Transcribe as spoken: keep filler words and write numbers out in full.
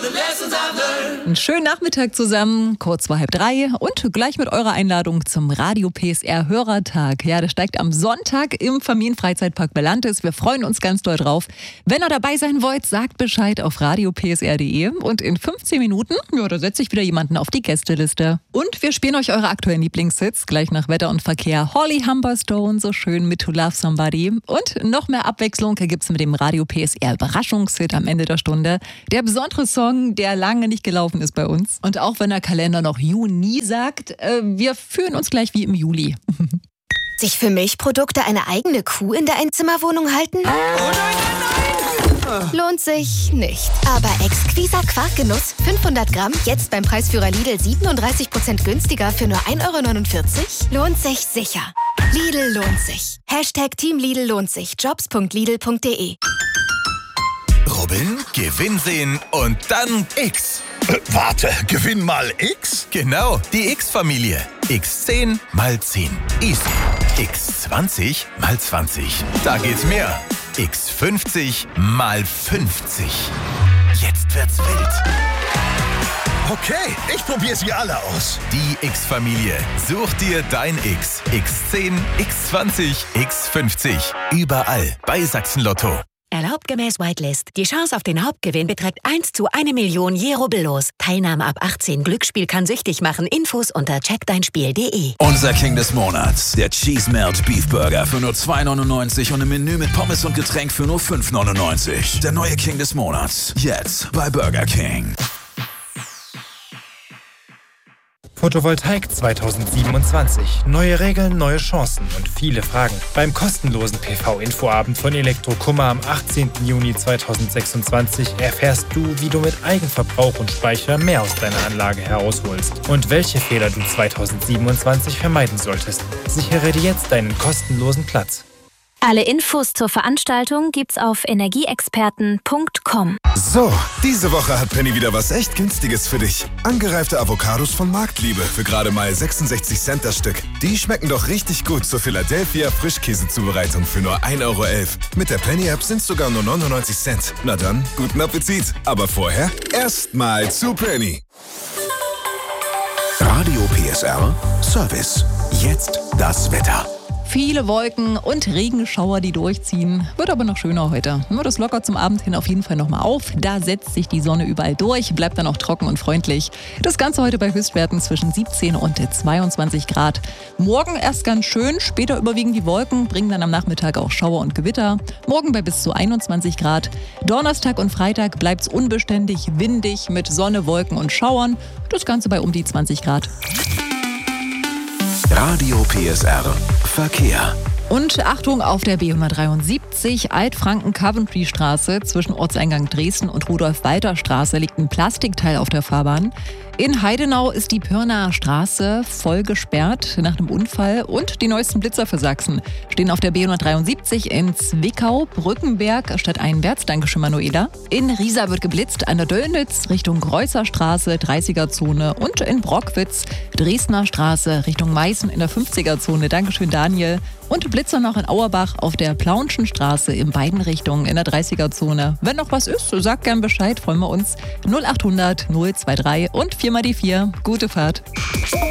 Einen schönen Nachmittag zusammen, kurz vor halb drei und gleich mit eurer Einladung zum Radio P S R Hörertag. Ja, das steigt am Sonntag im Familienfreizeitpark Belantes. Wir freuen uns ganz doll drauf. Wenn ihr dabei sein wollt, sagt Bescheid auf radio p s r punkt d e und in fünfzehn Minuten, ja, da setze ich wieder jemanden auf die Gästeliste. Und wir spielen euch eure aktuellen Lieblingshits, gleich nach Wetter und Verkehr. Holly Humberstone, so schön mit To Love Somebody. Und noch mehr Abwechslung gibt's mit dem Radio P S R Überraschungshit am Ende der Stunde. Der besondere Song, der lange nicht gelaufen ist bei uns. Und auch wenn der Kalender noch Juni sagt, äh, wir fühlen uns gleich wie im Juli. Sich für Milchprodukte eine eigene Kuh in der Einzimmerwohnung halten? Oh nein, nein, nein! Lohnt sich nicht. Aber Exquisa Quarkgenuss fünfhundert Gramm, jetzt beim Preisführer Lidl siebenunddreißig Prozent günstiger für nur ein Euro neunundvierzig? Lohnt sich sicher. Lidl lohnt sich. Hashtag Team Lidl lohnt sich. jobs punkt lidl punkt de. Rubbeln, Gewinn sehen und dann X. Äh, warte, Gewinn mal X? Genau, die X-Familie. X zehn mal zehn. Easy. X zwanzig mal zwanzig. Da geht's mehr. X fünfzig mal fünfzig. Jetzt wird's wild. Okay, ich probiere sie alle aus. Die X-Familie. Such dir dein X. X zehn, X zwanzig, X fünfzig. Überall bei Sachsen Lotto. Erlaubt gemäß Whitelist. Die Chance auf den Hauptgewinn beträgt eins zu eine Million je rubbellos. Teilnahme ab achtzehn. Glücksspiel kann süchtig machen. Infos unter check dein spiel punkt de. Unser King des Monats. Der Cheese Melt Beef Burger für nur zwei neunundneunzig und im Menü mit Pommes und Getränk für nur fünf neunundneunzig. Der neue King des Monats. Jetzt bei Burger King. Photovoltaik zweitausendsiebenundzwanzig. Neue Regeln, neue Chancen und viele Fragen. Beim kostenlosen P V-Infoabend von Elektrokummer am achtzehnten Juni zweitausendsechsundzwanzig erfährst du, wie du mit Eigenverbrauch und Speicher mehr aus deiner Anlage herausholst und welche Fehler du zweitausendsiebenundzwanzig vermeiden solltest. Sichere dir jetzt deinen kostenlosen Platz. Alle Infos zur Veranstaltung gibt's auf energieexperten punkt com. So, diese Woche hat Penny wieder was echt Günstiges für dich. Angereifte Avocados von Marktliebe für gerade mal sechsundsechzig Cent das Stück. Die schmecken doch richtig gut zur Philadelphia Frischkäsezubereitung für nur ein Euro elf. Mit der Penny-App sind sogar nur neunundneunzig Cent. Na dann, guten Appetit. Aber vorher erstmal zu Penny. Radio P S R Service. Jetzt das Wetter. Viele Wolken und Regenschauer, die durchziehen. Wird aber noch schöner heute. Nur das lockert zum Abend hin auf jeden Fall nochmal auf. Da setzt sich die Sonne überall durch, bleibt dann auch trocken und freundlich. Das Ganze heute bei Höchstwerten zwischen siebzehn und zweiundzwanzig Grad. Morgen erst ganz schön, später überwiegen die Wolken, bringen dann am Nachmittag auch Schauer und Gewitter. Morgen bei bis zu einundzwanzig Grad. Donnerstag und Freitag bleibt's unbeständig, windig mit Sonne, Wolken und Schauern. Das Ganze bei um die zwanzig Grad. Radio P S R Verkehr. Und Achtung, auf der B hundertdreiundsiebzig Altfranken-Coventry-Straße zwischen Ortseingang Dresden und Rudolf-Walter-Straße liegt ein Plastikteil auf der Fahrbahn. In Heidenau ist die Pirnaer Straße voll gesperrt nach einem Unfall und die neuesten Blitzer für Sachsen stehen auf der B hundertdreiundsiebzig in Zwickau, Brückenberg statt einwärts. Dankeschön, Manuela. In Riesa wird geblitzt, an der Döllnitz Richtung Kreuzer Straße, dreißiger-Zone und in Brockwitz, Dresdner Straße Richtung Meißen in der fünfziger-Zone. Dankeschön, Daniel. Und Blitzer noch in Auerbach auf der Plaunschen Straße in beiden Richtungen in der dreißiger-Zone. Wenn noch was ist, sagt gern Bescheid, freuen wir uns. null achthundert null zwei drei und vier mal die vier. Gute Fahrt.